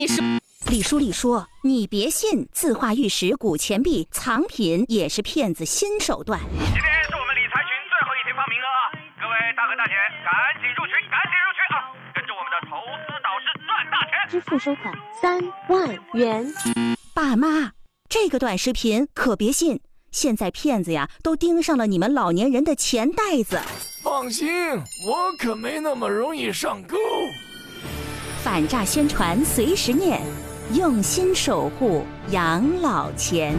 李叔，你别信，字画玉石、古钱币藏品也是骗子新手段。 今天是我们理财群最后一天发名额啊！各位大哥大姐，赶紧入群啊！跟着我们的投资导师赚大钱。 支付收款3万元。 爸妈，这个短视频可别信，现在骗子呀都盯上了你们老年人的钱袋子。 放心，我可没那么容易上钩。 反诈宣传随时念，用心守护养老钱。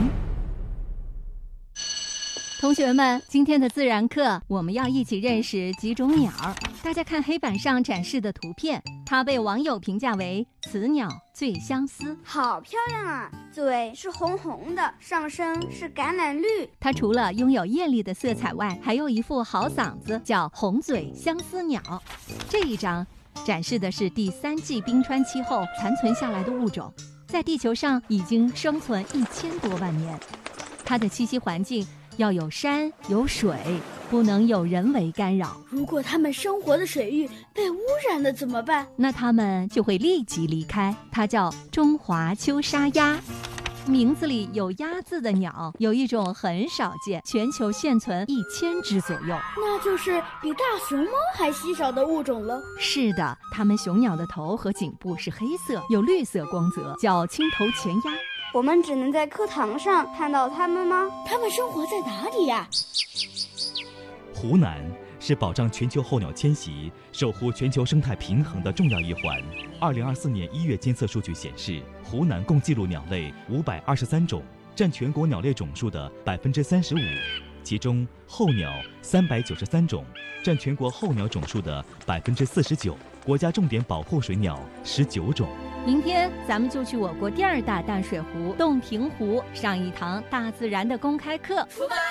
同学们，今天的自然课我们要一起认识几种鸟。大家看黑板上展示的图片，它被网友评价为此鸟最相思。 好漂亮啊，嘴是红红的，上身是橄榄绿。 它除了拥有艳丽的色彩外，还有一副好嗓子，叫红嘴相思鸟。这一张展示的是第3纪冰川期后残存下来的物种，在地球上已经生存1000多万年。它的栖息环境要有山有水，不能有人为干扰。 如果它们生活的水域被污染了怎么办？ 那它们就会立即离开。它叫中华秋沙鸭，名字里有鸭字的鸟有一种很少见，全球现存1000只左右， 那就是比大熊猫还稀少的物种了。 是的，它们雄鸟的头和颈部是黑色，有绿色光泽，叫青头前鸭。 我们只能在课堂上看到它们吗？它们生活在哪里呀？ 湖南是保障全球候鸟迁徙、守护全球生态平衡的重要一环。2024年1月监测数据显示，湖南共记录鸟类523种，占全国鸟类总数的35%，其中候鸟393种，占全国候鸟总数的49%，国家重点保护水鸟19种。 明天咱们就去我国第2大淡水湖洞庭湖上一堂大自然的公开课。出发！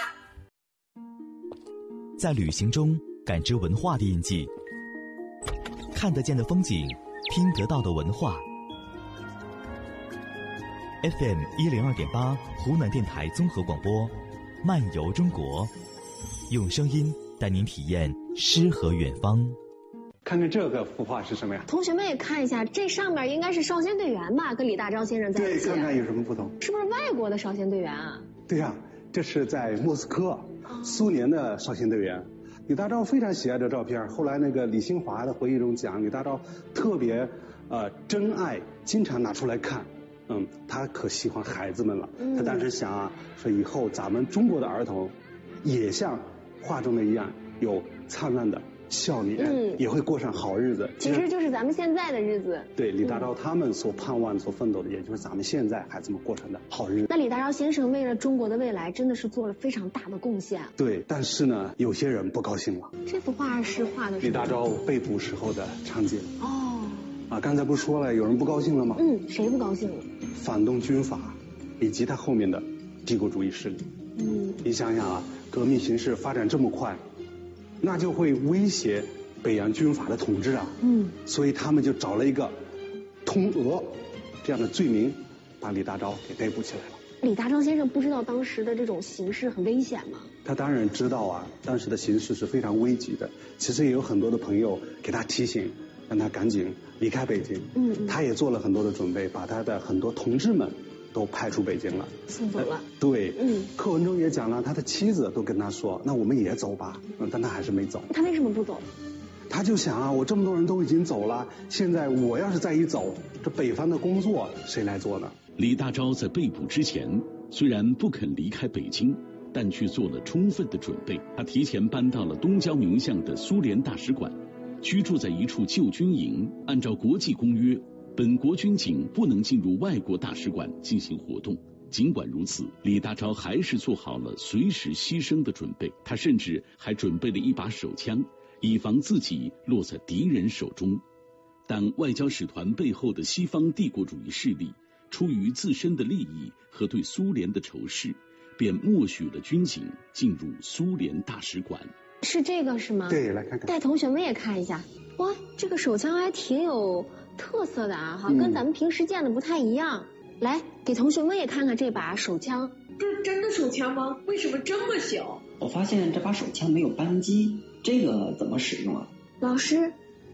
在旅行中感知文化的印记，看得见的风景，听得到的文化。FM 102.8湖南电台综合广播，漫游中国，用声音带您体验诗和远方。 看看这个幅画是什么呀？ 同学们也看一下，这上面应该是少先队员吧，跟李大钊先生在一起。 对，看看有什么不同？ 是不是外国的少先队员啊？ 对呀，这是在莫斯科，苏联的少先队员。李大钊非常喜爱这照片，后来那个李新华的回忆中讲，李大钊特别珍爱，经常拿出来看。他可喜欢孩子们了。他当时想啊，说以后咱们中国的儿童也像画中的一样，有灿烂的笑脸，也会过上好日子。 其实就是咱们现在的日子。 对，李大钊他们所盼望、所奋斗的，也就是咱们现在孩子们过上的好日子。 那李大钊先生为了中国的未来，真的是做了非常大的贡献。 对，但是呢，有些人不高兴了。 这幅画是画的是李大钊被捕时候的场景。刚才不是说了，有人不高兴了吗？ 谁不高兴了？ 反动军阀，以及他后面的帝国主义势力。你想想啊，革命形势发展这么快，那就会威胁北洋军阀的统治啊。所以他们就找了一个通俄这样的罪名，把李大钊给逮捕起来了。 李大钊先生不知道当时的这种形势很危险吗？ 他当然知道啊，当时的形势是非常危急的。其实也有很多的朋友给他提醒，让他赶紧离开北京。他也做了很多的准备，把他的很多同志们都派出北京了， 送走了。 对，课文中也讲了，他的妻子都跟他说，那我们也走吧。但他还是没走。 他为什么不走？ 他就想啊，我这么多人都已经走了，现在我要是再一走，这北方的工作谁来做呢？ 李大钊在被捕之前，虽然不肯离开北京，但却做了充分的准备。他提前搬到了东郊民巷的苏联大使馆，居住在一处旧军营。按照国际公约，本国军警不能进入外国大使馆进行活动。尽管如此，李大钊还是做好了随时牺牲的准备。他甚至还准备了一把手枪，以防自己落在敌人手中。但外交使团背后的西方帝国主义势力，出于自身的利益和对苏联的仇视，便默许了军警进入苏联大使馆。 是这个是吗？ 对，来看看。 带同学们也看一下。哇，这个手枪还挺有特色的啊，跟咱们平时见的不太一样。来，给同学们也看看这把手枪。 这是真的手枪吗？为什么这么小？ 我发现这把手枪没有扳机，这个怎么使用啊？ 老师，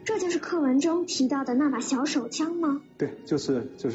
这就是课文中提到的那把小手枪吗？ 对，就是